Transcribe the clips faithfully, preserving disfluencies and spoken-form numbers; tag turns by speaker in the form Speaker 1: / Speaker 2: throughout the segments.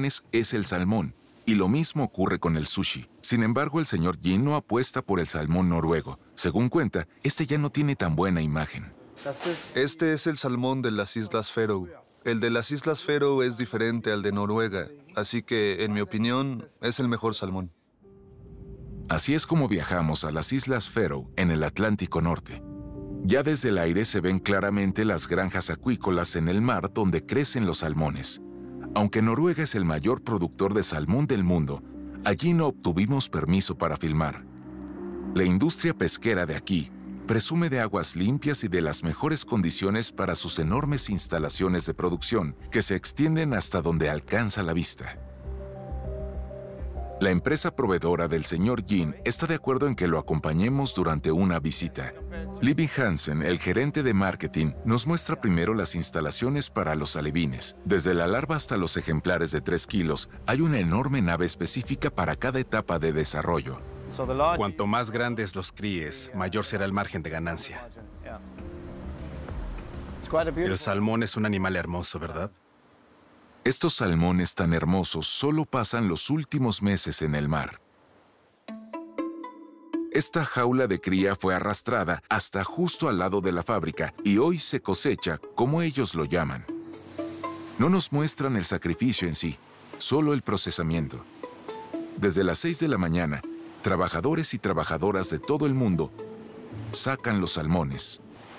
Speaker 1: salmones es el salmón, y lo mismo ocurre con el sushi. Sin embargo, el señor Jin no apuesta por el salmón noruego. Según cuenta, este ya no tiene tan buena imagen.
Speaker 2: Este es el salmón de las Islas Faroe. El de las Islas Faroe es diferente al de Noruega, así que, en mi opinión, es el mejor salmón.
Speaker 1: Así es como viajamos a las Islas Faroe en el Atlántico Norte. Ya desde el aire se ven claramente las granjas acuícolas en el mar donde crecen los salmones. Aunque Noruega es el mayor productor de salmón del mundo, allí no obtuvimos permiso para filmar. La industria pesquera de aquí presume de aguas limpias y de las mejores condiciones para sus enormes instalaciones de producción que se extienden hasta donde alcanza la vista. La empresa proveedora del señor Jin está de acuerdo en que lo acompañemos durante una visita. Libby Hansen, el gerente de marketing, nos muestra primero las instalaciones para los alevines. Desde la larva hasta los ejemplares de tres kilos, hay una enorme nave específica para cada etapa de desarrollo.
Speaker 3: Cuanto más grandes los críes, mayor será el margen de ganancia. El salmón es un animal hermoso, ¿verdad?
Speaker 1: Estos salmones tan hermosos solo pasan los últimos meses en el mar. Esta jaula de cría fue arrastrada hasta justo al lado de la fábrica y hoy se cosecha, como ellos lo llaman. No nos muestran el sacrificio en sí, solo el procesamiento. Desde las seis de la mañana, trabajadores y trabajadoras de todo el mundo sacan los salmones.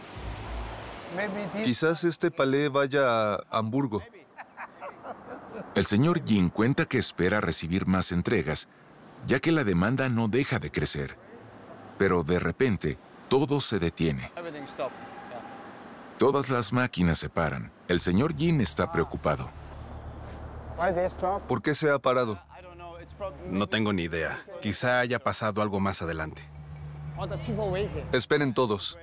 Speaker 2: Quizás este palé vaya a Hamburgo.
Speaker 1: El señor Jin cuenta que espera recibir más entregas, ya que la demanda no deja de crecer. Pero de repente, todo se detiene. Todas las máquinas se paran. El señor Jin está preocupado.
Speaker 2: ¿Por qué se ha parado?
Speaker 3: No tengo ni idea. Quizá haya pasado algo más adelante.
Speaker 2: Esperen todos.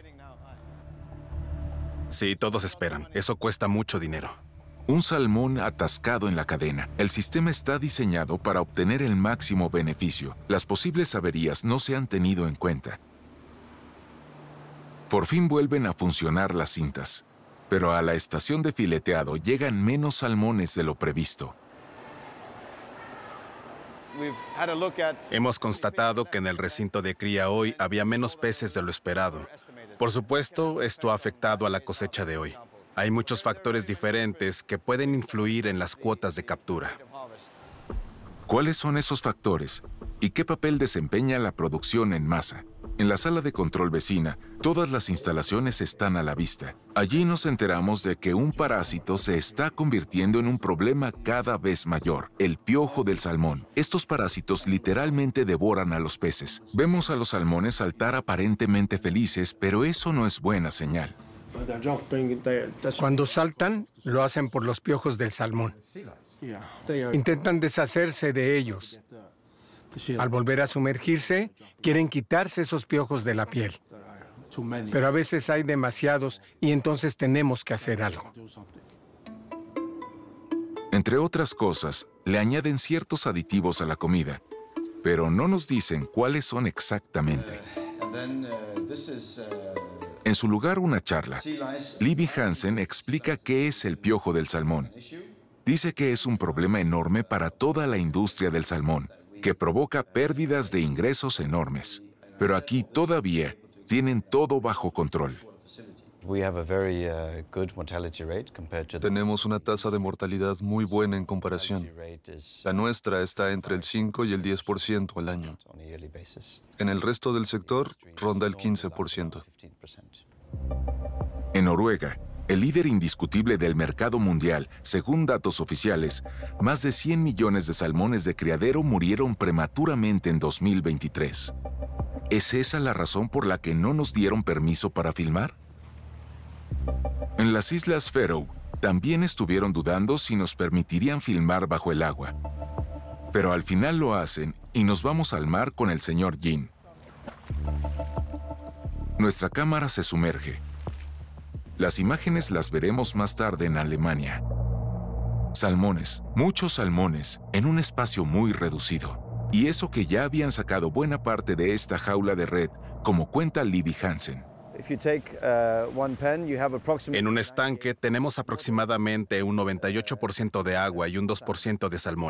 Speaker 3: Sí, todos esperan. Eso cuesta mucho dinero.
Speaker 1: Un salmón atascado en la cadena. El sistema está diseñado para obtener el máximo beneficio. Las posibles averías no se han tenido en cuenta. Por fin vuelven a funcionar las cintas, pero a la estación de fileteado llegan menos salmones de lo previsto.
Speaker 3: Hemos constatado que en el recinto de cría hoy había menos peces de lo esperado. Por supuesto, esto ha afectado a la cosecha de hoy. Hay muchos factores diferentes que pueden influir en las cuotas de captura.
Speaker 1: ¿Cuáles son esos factores? ¿Y qué papel desempeña la producción en masa? En la sala de control vecina, todas las instalaciones están a la vista. Allí nos enteramos de que un parásito se está convirtiendo en un problema cada vez mayor, el piojo del salmón. Estos parásitos literalmente devoran a los peces. Vemos a los salmones saltar aparentemente felices, pero eso no es buena señal.
Speaker 4: Cuando saltan, lo hacen por los piojos del salmón. Intentan deshacerse de ellos. Al volver a sumergirse, quieren quitarse esos piojos de la piel. Pero a veces hay demasiados y entonces tenemos que hacer algo.
Speaker 1: Entre otras cosas, le añaden ciertos aditivos a la comida, pero no nos dicen cuáles son exactamente. En su lugar, una charla. Libby Hansen explica qué es el piojo del salmón. Dice que es un problema enorme para toda la industria del salmón, que provoca pérdidas de ingresos enormes. Pero aquí todavía tienen todo bajo control.
Speaker 2: Tenemos una tasa de mortalidad muy buena en comparación. La nuestra está entre el cinco y el diez por ciento al año. En el resto del sector, ronda el quince por ciento.
Speaker 1: En Noruega, el líder indiscutible del mercado mundial, según datos oficiales, más de cien millones de salmones de criadero murieron prematuramente en dos mil veintitrés. ¿Es esa la razón por la que no nos dieron permiso para filmar? En las Islas Faroe también estuvieron dudando si nos permitirían filmar bajo el agua. Pero al final lo hacen y nos vamos al mar con el señor Jin. Nuestra cámara se sumerge. Las imágenes las veremos más tarde en Alemania. Salmones, muchos salmones, en un espacio muy reducido. Y eso que ya habían sacado buena parte de esta jaula de red, como cuenta Libby Hansen.
Speaker 3: En un estanque tenemos aproximadamente un noventa y ocho por ciento de agua y un dos por ciento de salmón.